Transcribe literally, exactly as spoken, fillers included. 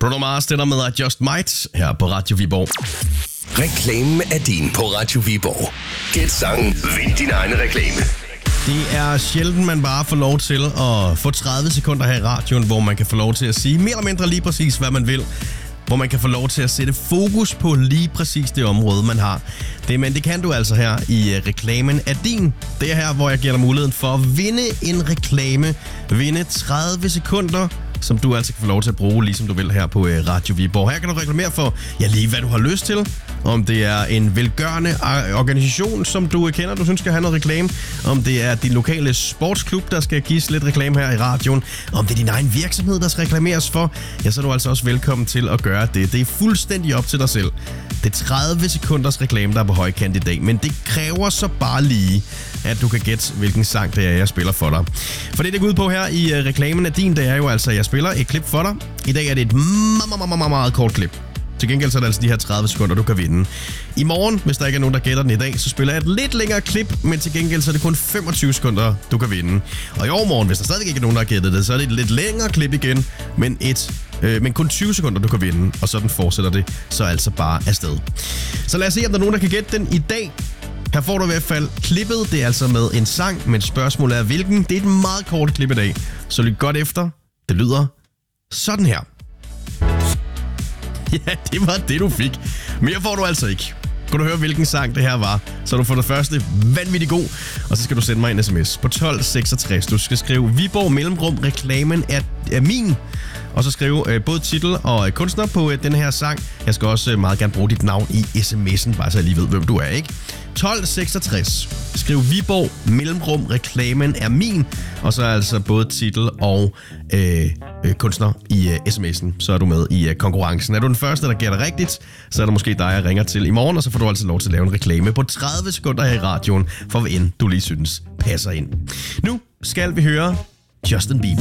Bruno Mars, det der med I Just Might her på Radio Viborg. Reklamen er din på Radio Viborg. Gæt sangen, vind din egen reklame. Det er sjældent, man bare får lov til at få tredive sekunder her i radioen, hvor man kan få lov til at sige mere eller mindre lige præcis, hvad man vil. Hvor man kan få lov til at sætte fokus på lige præcis det område, man har. Det, men det kan du altså her i uh, Reklamen er din. Det er her, hvor jeg giver dig muligheden for at vinde en reklame. Vinde tredive sekunder, som du altså kan få lov til at bruge, ligesom du vil her på uh, Radio Viborg. Her kan du reklamere for, ja, lige hvad du har lyst til. Om det er en velgørende organisation, som du kender, du synes skal have noget reklame. Om det er din lokale sportsklub, der skal gives lidt reklame her i radioen. Om det er din egen virksomhed, der skal reklameres for. Ja, så er du altså også velkommen til at gøre det. Det er fuldstændig op til dig selv. Det er tredive sekunders reklame, der er på højkant i dag. Men det kræver så bare lige, at du kan gætte, hvilken sang det er, jeg spiller for dig. For det, det går ud på her i uh, Reklamen er din, det er jo altså, at jeg spiller et klip for dig. I dag er det et meget, meget, meget, meget kort klip. Til gengæld så er det altså de her tredive sekunder, du kan vinde. I morgen, hvis der ikke er nogen, der gætter den i dag, så spiller jeg et lidt længere klip, men til gengæld så er det kun femogtyve sekunder, du kan vinde. Og i overmorgen, hvis der stadig ikke er nogen, der har gættet det, så er det et lidt længere klip igen, men, et, øh, men kun tyve sekunder, du kan vinde. Og sådan fortsætter det så altså bare afsted. Så lad os se, om der er nogen, der kan gætte den i dag. Her får du i hvert fald klippet. Det er altså med en sang, men spørgsmålet er hvilken. Det er et meget kort klip i dag, så lyt godt efter. Det lyder sådan her. Ja, det var det, du fik. Mere får du altså ikke. Kan du høre, hvilken sang det her var, så du får det første vanvittigt god. Og så skal du sende mig en sms på tolv seksogtres. Du skal skrive Viborg mellemrum, reklamen er, er min. Og så skrive øh, både titel og øh, kunstner på øh, den her sang. Jeg skal også øh, meget gerne bruge dit navn i sms'en, bare så jeg lige ved, hvem du er, ikke? tolv seksogtres. Skriv Viborg mellemrum, reklamen er min. Og så altså både titel og øh, øh, kunstner i øh, sms'en. Så er du med i øh, konkurrencen. Er du den første, der gætter rigtigt, så er det måske dig, jeg ringer til i morgen. Og så får du altså lov til at lave en reklame på tredive sekunder her i radioen, for hvad end du lige synes passer ind. Nu skal vi høre Justin Bieber.